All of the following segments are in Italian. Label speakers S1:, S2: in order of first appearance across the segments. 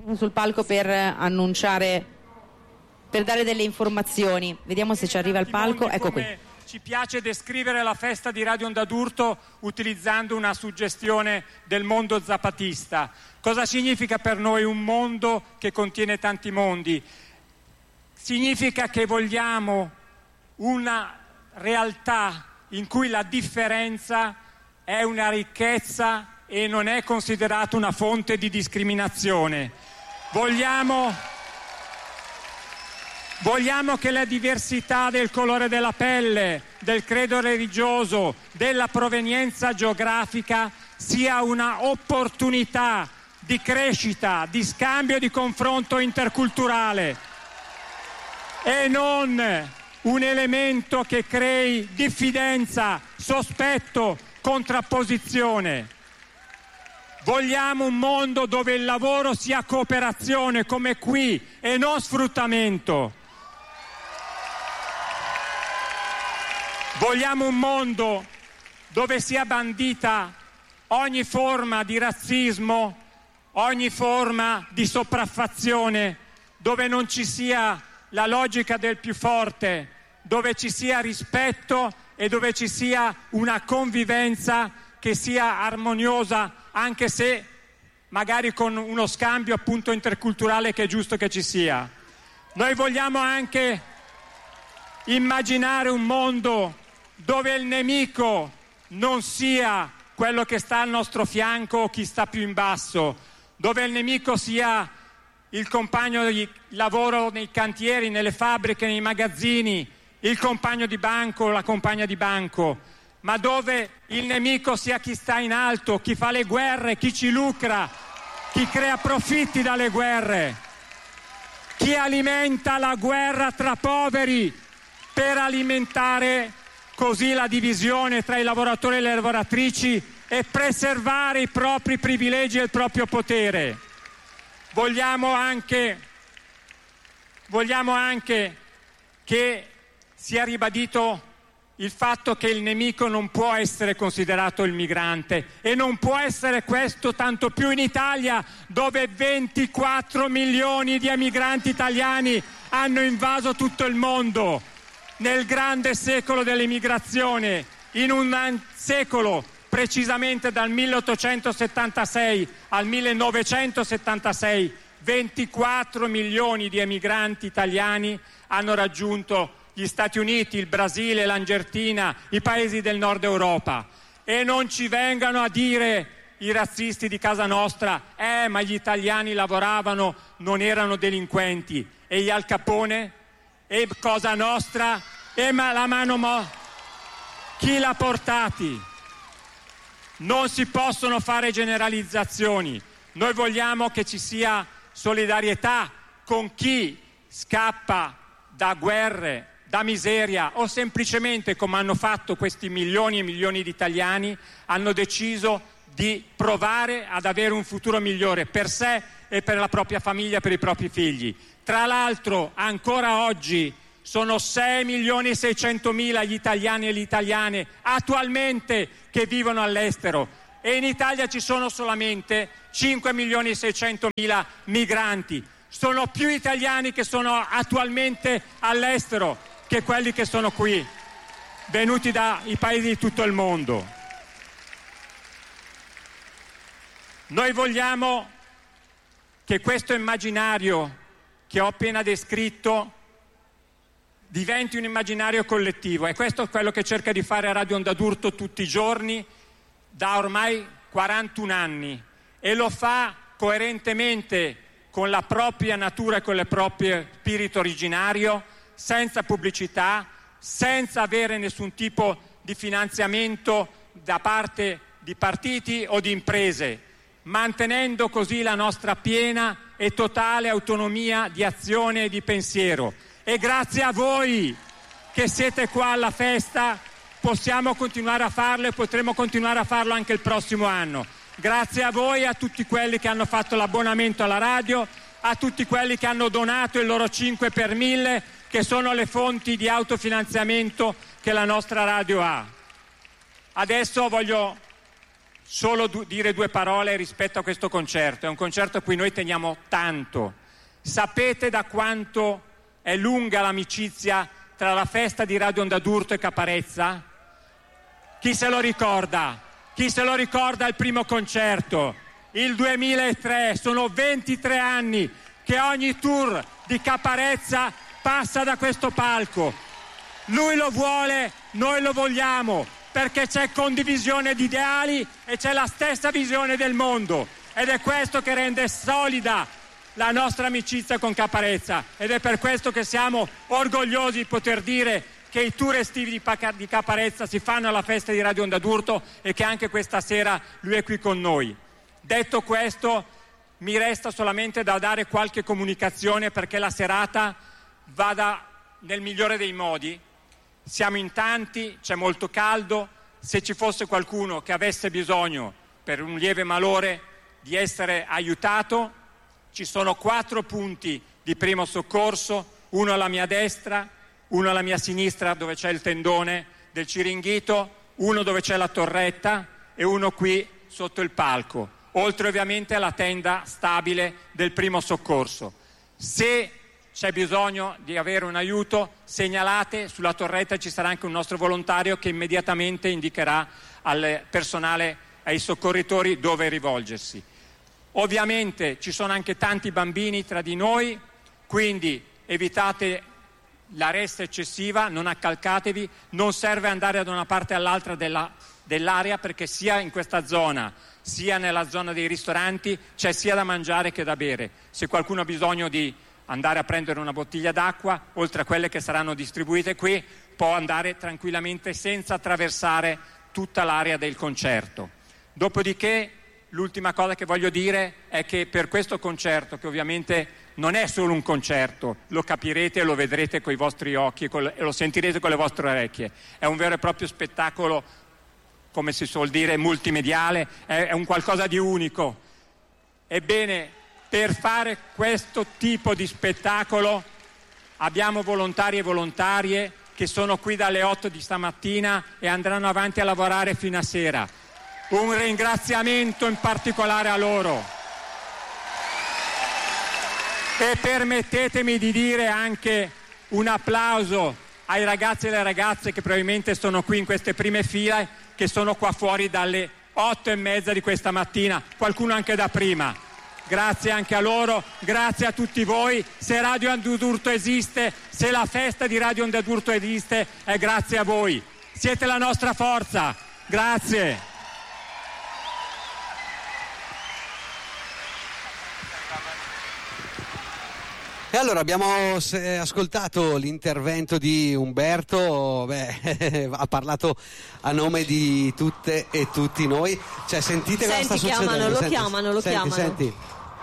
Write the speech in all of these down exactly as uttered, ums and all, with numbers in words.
S1: sul palco per annunciare, per dare delle informazioni. Vediamo se ci arriva il palco. Ecco qui.
S2: Ci piace descrivere la festa di Radio Onda d'Urto utilizzando una suggestione del mondo zapatista. Cosa significa per noi un mondo che contiene tanti mondi? Significa che vogliamo una realtà in cui la differenza è una ricchezza e non è considerata una fonte di discriminazione. Vogliamo, vogliamo che la diversità del colore della pelle, del credo religioso, della provenienza geografica sia una opportunità di crescita, di scambio e di confronto interculturale e non un elemento che crei diffidenza, sospetto, contrapposizione. Vogliamo un mondo dove il lavoro sia cooperazione, come qui, e non sfruttamento. Vogliamo un mondo dove sia bandita ogni forma di razzismo, ogni forma di sopraffazione, dove non ci sia la logica del più forte, dove ci sia rispetto e dove ci sia una convivenza che sia armoniosa, anche se magari con uno scambio appunto interculturale che è giusto che ci sia. Noi vogliamo anche immaginare un mondo dove il nemico non sia quello che sta al nostro fianco o chi sta più in basso, dove il nemico sia il compagno di lavoro nei cantieri, nelle fabbriche, nei magazzini, il compagno di banco o la compagna di banco, ma dove il nemico sia chi sta in alto, chi fa le guerre, chi ci lucra, chi crea profitti dalle guerre, chi alimenta la guerra tra poveri per alimentare così la divisione tra i lavoratori e le lavoratrici e preservare i propri privilegi e il proprio potere. Vogliamo anche, vogliamo anche che sia ribadito il fatto che il nemico non può essere considerato il migrante e non può essere questo tanto più in Italia, dove ventiquattro milioni di emigranti italiani hanno invaso tutto il mondo nel grande secolo dell'immigrazione, in un secolo precisamente dal milleottocentosettantasei al millenovecentosettantasei, ventiquattro milioni di emigranti italiani hanno raggiunto gli Stati Uniti, il Brasile, l'Argentina, i paesi del nord Europa. E non ci vengano a dire i razzisti di casa nostra, eh ma gli italiani lavoravano, non erano delinquenti. E gli Al Capone? E Cosa Nostra? E ma la mano mo... Chi l'ha portati? Non si possono fare generalizzazioni. Noi vogliamo che ci sia solidarietà con chi scappa da guerre, da miseria o semplicemente, come hanno fatto questi milioni e milioni di italiani, hanno deciso di provare ad avere un futuro migliore per sé e per la propria famiglia, per i propri figli. Tra l'altro, ancora oggi sono sei milioni e seicentomila gli italiani e le italiane attualmente che vivono all'estero e in Italia ci sono solamente cinque milioni e seicentomila migranti. Sono più italiani che sono attualmente all'estero che quelli che sono qui, venuti dai paesi di tutto il mondo. Noi vogliamo che questo immaginario che ho appena descritto diventi un immaginario collettivo, e questo è quello che cerca di fare Radio Onda d'Urto tutti i giorni da ormai quarantuno anni, e lo fa coerentemente con la propria natura e con il proprio spirito originario, senza pubblicità, senza avere nessun tipo di finanziamento da parte di partiti o di imprese, mantenendo così la nostra piena e totale autonomia di azione e di pensiero. E grazie a voi che siete qua alla festa possiamo continuare a farlo e potremo continuare a farlo anche il prossimo anno. Grazie a voi e a tutti quelli che hanno fatto l'abbonamento alla radio, a tutti quelli che hanno donato il loro cinque per mille, che sono le fonti di autofinanziamento che la nostra radio ha. Adesso voglio solo du- dire due parole rispetto a questo concerto. È un concerto a cui noi teniamo tanto. Sapete da quanto è lunga l'amicizia tra la festa di Radio Onda d'Urto e Caparezza? Chi se lo ricorda? Chi se lo ricorda il primo concerto? Il duemilatré, sono ventitré anni che ogni tour di Caparezza passa da questo palco. Lui lo vuole, noi lo vogliamo, perché c'è condivisione di ideali e c'è la stessa visione del mondo, ed è questo che rende solida la nostra amicizia con Caparezza, ed è per questo che siamo orgogliosi di poter dire che i tour estivi di, Paca- di Caparezza si fanno alla festa di Radio Onda d'Urto e che anche questa sera lui è qui con noi. Detto questo, mi resta solamente da dare qualche comunicazione perché la serata vada nel migliore dei modi. Siamo in tanti, c'è molto caldo, se ci fosse qualcuno che avesse bisogno per un lieve malore di essere aiutato, ci sono quattro punti di primo soccorso, uno alla mia destra, uno alla mia sinistra dove c'è il tendone del Ciringhito, uno dove c'è la torretta e uno qui sotto il palco, oltre ovviamente alla tenda stabile del primo soccorso. Se c'è bisogno di avere un aiuto, segnalate, sulla torretta ci sarà anche un nostro volontario che immediatamente indicherà al personale, ai soccorritori dove rivolgersi. Ovviamente ci sono anche tanti bambini tra di noi, quindi evitate la ressa eccessiva, non accalcatevi, non serve andare da una parte all'altra della, dell'area perché sia in questa zona sia nella zona dei ristoranti c'è sia da mangiare che da bere. Se qualcuno ha bisogno di andare a prendere una bottiglia d'acqua, oltre a quelle che saranno distribuite qui, può andare tranquillamente senza attraversare tutta l'area del concerto. Dopodiché l'ultima cosa che voglio dire è che per questo concerto, che ovviamente non è solo un concerto, lo capirete e lo vedrete con i vostri occhi e lo sentirete con le vostre orecchie, è un vero e proprio spettacolo, come si suol dire, multimediale, è, è un qualcosa di unico. Ebbene, per fare questo tipo di spettacolo abbiamo volontari e volontarie che sono qui dalle otto di stamattina e andranno avanti a lavorare fino a sera. Un ringraziamento in particolare a loro. E permettetemi di dire anche un applauso ai ragazzi e alle ragazze che probabilmente sono qui in queste prime file, che sono qua fuori dalle otto e mezza di questa mattina, qualcuno anche da prima. Grazie anche a loro, grazie a tutti voi. Se Radio Onda d'Urto esiste, se la festa di Radio Onda d'Urto esiste, è grazie a voi. Siete la nostra forza. Grazie.
S3: E allora abbiamo ascoltato l'intervento di Umberto, beh, ha parlato a nome di tutte e tutti noi. Cioè, sentite cosa sta succedendo?
S4: Chiamano, lo
S3: senti,
S4: chiamano, lo
S3: senti,
S4: chiamano.
S3: Senti.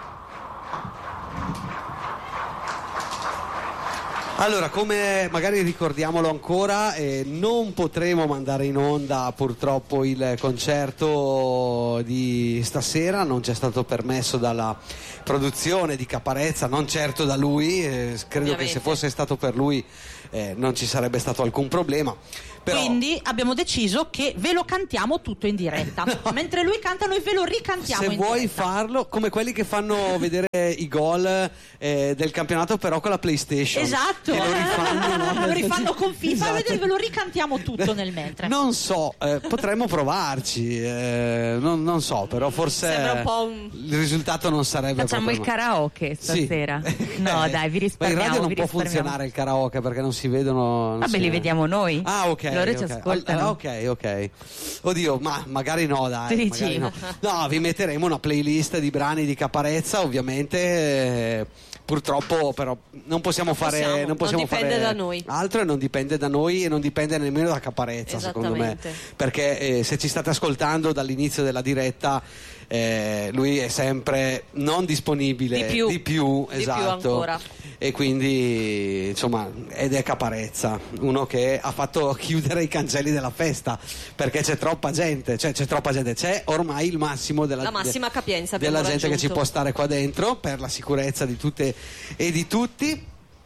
S3: Allora, come magari ricordiamolo ancora, eh, non potremo mandare in onda purtroppo il concerto di stasera, non ci è stato permesso dalla produzione di Caparezza, non certo da lui, eh, credo
S4: Ovviamente.
S3: che se fosse stato per lui eh, non ci sarebbe stato alcun problema. Però...
S5: Quindi abbiamo deciso che ve lo cantiamo tutto in diretta. No. Mentre lui canta noi ve lo ricantiamo
S3: se
S5: in
S3: vuoi
S5: diretta.
S3: farlo, come quelli che fanno vedere i gol eh, del campionato però con la PlayStation.
S5: Esatto,
S3: che lo rifanno, no?
S5: lo rifanno con FIFA,
S3: Esatto.
S5: vedete, ve lo ricantiamo tutto nel mentre.
S3: Non so, eh, potremmo provarci, eh, non, non so, però forse
S4: Sembra un po' un...
S3: il risultato non sarebbe
S1: Facciamo il
S3: proprio...
S1: karaoke stasera.
S3: Sì.
S1: No,
S3: Eh,
S1: dai, vi
S3: ma
S1: risparmiamo.
S3: in radio non
S1: vi
S3: può
S1: risparmiamo.
S3: funzionare il karaoke perché non si vedono. Non
S1: Vabbè,
S3: si...
S1: li vediamo noi.
S3: Ah, ok.
S1: Loro ci
S3: ok.
S1: ascoltano.
S3: Ah, ok, ok. Oddio, ma magari no, dai.
S1: Tu dici?
S3: Magari no. No, vi metteremo una playlist di brani di Caparezza, ovviamente. Eh, purtroppo, però, non possiamo fare.
S4: Possiamo,
S3: non possiamo
S4: non dipende
S3: fare
S4: da noi.
S3: altro e non dipende da noi e non dipende nemmeno da Caparezza, secondo me. Perché eh, se ci state ascoltando dall'inizio della diretta. Eh, lui è sempre non disponibile
S4: Di più.
S3: di più,
S4: Di
S3: esatto.
S4: più ancora.
S3: E quindi insomma, ed è Caparezza, uno che ha fatto chiudere i cancelli della festa perché c'è troppa gente, cioè c'è troppa gente, c'è ormai il massimo della,
S4: La massima capienza
S3: della
S4: abbiamo
S3: gente che ci
S4: raggiunto.
S3: può stare qua dentro per la sicurezza di tutte e di tutti.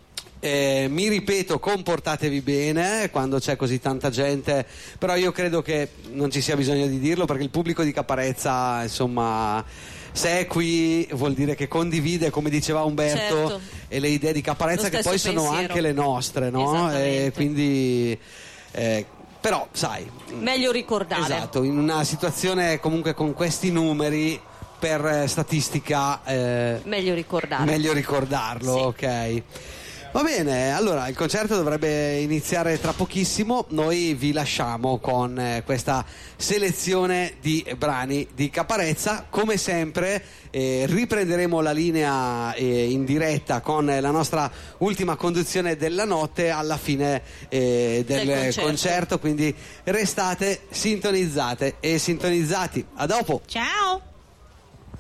S3: Eh, mi ripeto, comportatevi bene quando c'è così tanta gente, però io credo che non ci sia bisogno di dirlo, perché il pubblico di Caparezza, insomma, se è qui vuol dire che condivide, come diceva Umberto,
S4: certo,
S3: e le idee di Caparezza, che poi sono
S4: pensiero.
S3: anche le nostre, no? E quindi eh, però sai,
S4: meglio ricordare,
S3: esatto, in una situazione comunque con questi numeri, per statistica eh,
S4: meglio ricordare
S3: meglio ricordarlo, sì. Ok, va bene, allora il concerto dovrebbe iniziare tra pochissimo, noi vi lasciamo con eh, questa selezione di brani di Caparezza. Come sempre eh, riprenderemo la linea eh, in diretta con la nostra ultima conduzione della notte alla fine eh, del, del concerto. concerto, quindi restate sintonizzate e sintonizzati. A dopo.
S5: Ciao.